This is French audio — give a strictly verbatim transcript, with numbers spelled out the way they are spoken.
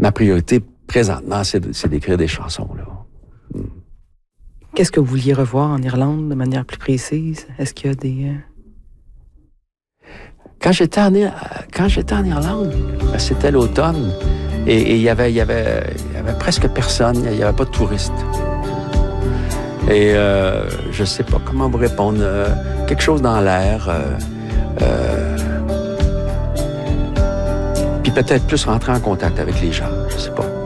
ma priorité présentement, c'est, c'est d'écrire des chansons, là. Mm. Qu'est-ce que vous vouliez revoir en Irlande de manière plus précise? Est-ce qu'il y a des... Euh... Quand j'étais en, quand j'étais en Irlande, c'était l'automne, et il y avait, il y avait, il y avait presque personne, il n'y avait pas de touristes. Et euh, je sais pas comment vous répondre. Euh, quelque chose dans l'air. Euh, euh, puis peut-être plus rentrer en contact avec les gens, je sais pas.